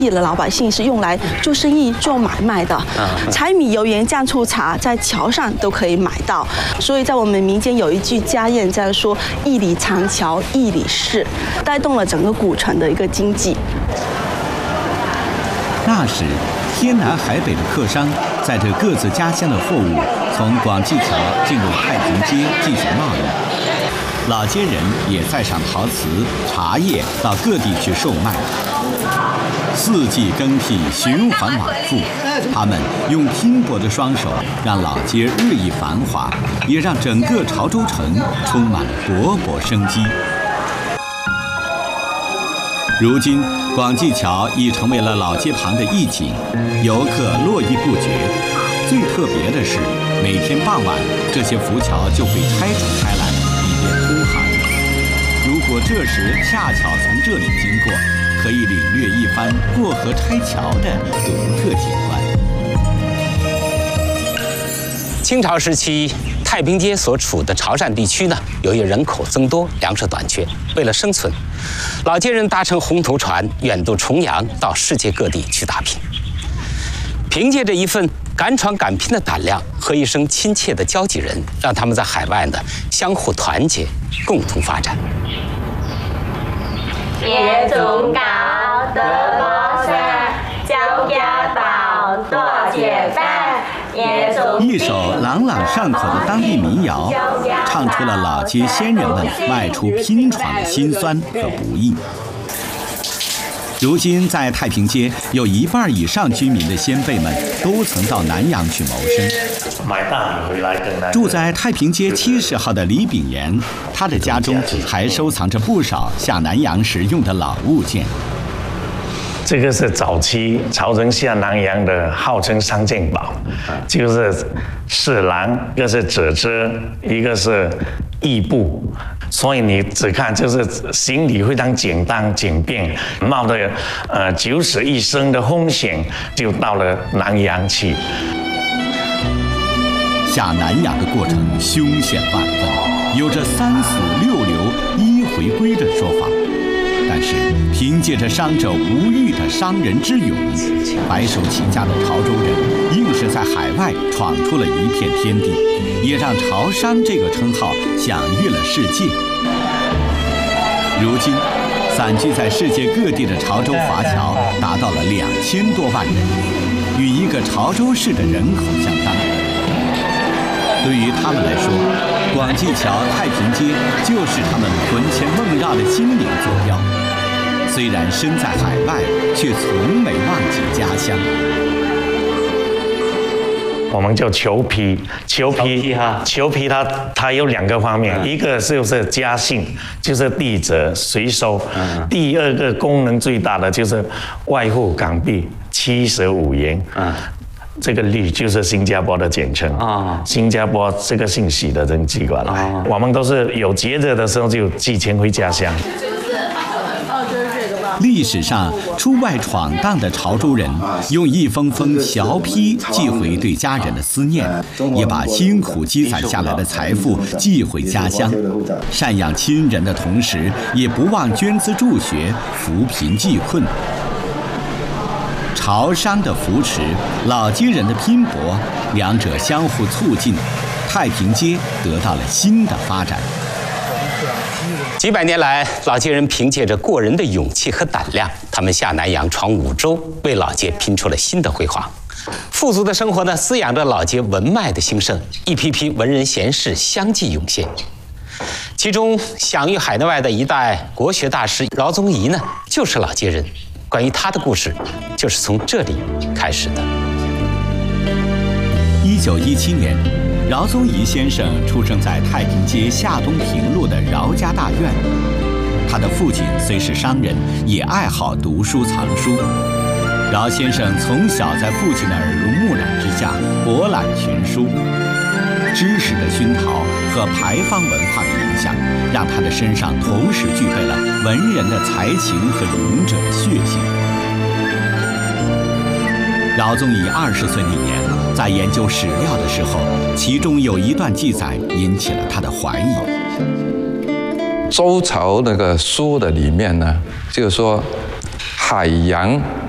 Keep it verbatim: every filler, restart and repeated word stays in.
的老百姓是用来做生意、做买卖的。柴米油盐酱醋茶在桥上都可以买到，所以在我们民间有一句家谚在说“一里长桥一里事”，带动了整个古城的一个经济。 那时，天南海北的客商载着各自家乡的货物，从广济桥进入太平街进行贸易。老街人也载上陶瓷、茶叶到各地去售卖。四季更替，循环往复，他们用拼搏的双手，让老街日益繁华，也让整个潮州城充满了勃勃生机。如今，广济桥已成为了老街旁的一景，游客络绎不绝。最特别的是，每天傍晚，这些浮桥就会拆除开来，以便通航。如果这时恰巧从这里经过，可以领略一番过河拆桥的独特景观。 清朝时期，太平街所处的潮汕地区呢，由于人口增多，粮食短缺，为了生存，老街人搭乘红头船远渡重洋，到世界各地去打拼。凭借着一份敢闯敢拼的胆量和一生亲切的交际人，让他们在海外呢相互团结，共同发展。 野中高德高山，交家岛多结伴。 一首朗朗上口的当地民谣，唱出了老街先人们外出拼闯的辛酸和不易。如今，在太平街，有一半以上居民的先辈们都曾到南洋去谋生。 买大米回来更难。 住在太平街七十号的李炳炎，他的家中还收藏着不少下南洋时用的老物件。 这个是早期潮城下南洋的号称三件宝，就是侍郎，一个是折遮，一个是义布。所以你只看就是行李非常简单简便，冒着呃九死一生的风险就到了南洋去。 下南洋的过程凶险万分，有着三死六流一回归的说法。但是凭借着商者无欲的商人之勇，白手起家的潮州人硬是在海外闯出了一片天地，也让潮商这个称号享誉了世界。如今，散居在世界各地的潮州华侨达到了两千多万人，与一个潮州市的人口相当。对于他们来说，广济桥、太平街就是他们魂牵梦绕的心灵坐标。虽然身在海外，却从没忘记家乡。 我们叫裘皮，裘皮哈，裘皮它它有两个方面，嗯、一个就是家信，就是地者随收；嗯、第二个功能最大的就是外汇港币七十五元。嗯这个率就是新加坡的简称啊，哦、新加坡这个姓许的人寄过来，哦、我们都是有节日的时候就寄钱回家乡。 历史上出外闯荡的潮州人，用一封封小批寄回对家人的思念，也把辛苦积攒下来的财富寄回家乡，赡养亲人的同时，也不忘捐资助学，扶贫济困。潮商的扶持，老街人的拼搏，两者相互促进，太平街得到了新的发展。 几百年来，老街人凭借着过人的勇气和胆量，他们下南洋闯五洲，为老街拼出了新的辉煌。富足的生活呢，滋养着老街文脉的兴盛，一批批文人贤士相继涌现。其中享誉海内外的一代国学大师饶宗颐呢，就是老街人。关于他的故事，就是从这里开始的。 一九一七年，饶宗颐先生出生在太平街下东平路的饶家大院。他的父亲虽是商人，也爱好读书藏书。饶先生从小在父亲的耳濡目染之下，博览群书。知识的熏陶和牌坊文化的影响，让他的身上同时具备了文人的才情和勇者的血性。饶宗颐二十岁那年，在研究史料的时候，其中有一段记载引起了他的怀疑。 周朝那个书的里面呢，就是说海洋